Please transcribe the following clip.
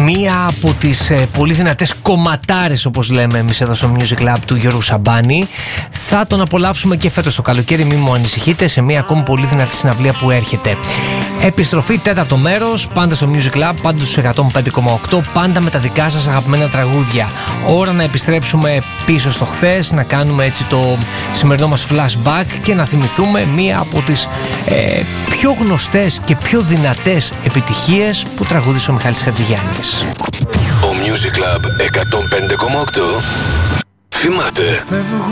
μία από τις πολύ δυνατές κομματάρες, όπως λέμε εμείς εδώ στο Music Lab, του Γιώργου Σαμπάνη. Θα τον απολαύσουμε και φέτος το καλοκαίρι, μην μου ανησυχείτε, σε μία ακόμη πολύ δυνατή συναυλία που έρχεται. Επιστροφή τέταρτο μέρος, πάντα στο Music Lab, πάντα στους 105,8, πάντα με τα δικά σας αγαπημένα τραγούδια. Ώρα να επιστρέψουμε πίσω στο χθες, να κάνουμε έτσι το σημερινό μας flashback και να θυμηθούμε μία από τις πιο γνωστές και πιο δυνατές επιτυχίες που τραγούδισε ο Μιχάλης Χατζηγιάννης. Ο Music Club 105,8 θυμάται.